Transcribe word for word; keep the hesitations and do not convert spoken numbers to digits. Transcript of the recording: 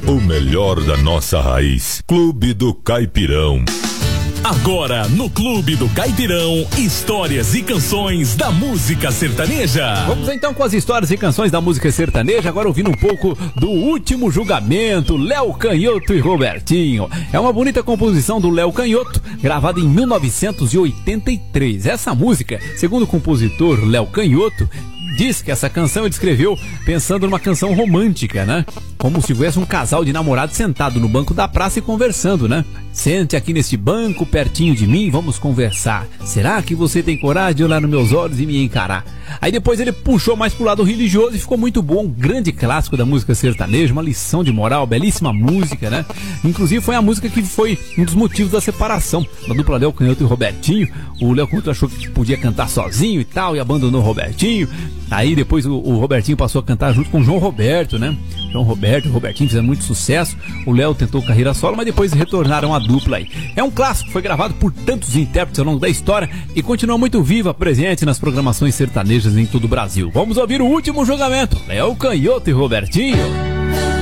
O melhor da nossa raiz. Clube do Caipirão. Agora, no Clube do Caipirão, histórias e canções da música sertaneja. Vamos então com as histórias e canções da música sertaneja, agora ouvindo um pouco do Último Julgamento, Léo Canhoto e Robertinho. É uma bonita composição do Léo Canhoto, gravada em mil novecentos e oitenta e três. Essa música, segundo o compositor Léo Canhoto, diz que essa canção ele escreveu pensando numa canção romântica, né? Como se tivesse um casal de namorados sentado no banco da praça e conversando, né? Sente aqui neste banco, pertinho de mim, vamos conversar. Será que você tem coragem de olhar nos meus olhos e me encarar? Aí depois ele puxou mais pro lado religioso e ficou muito bom. Um grande clássico da música sertaneja, uma lição de moral, belíssima música, né? Inclusive foi a música que foi um dos motivos da separação da dupla Léo Canhoto e Robertinho. O Léo Canhoto achou que podia cantar sozinho e tal, e abandonou o Robertinho. Aí depois o, o Robertinho passou a cantar junto com o João Roberto, né? João Roberto e o Robertinho fizeram muito sucesso. O Léo tentou carreira solo, mas depois retornaram a dupla aí. É um clássico, foi gravado por tantos intérpretes ao longo da história e continua muito viva, presente nas programações sertanejas em todo o Brasil. Vamos ouvir o Último Julgamento, Léo Canhoto e Robertinho.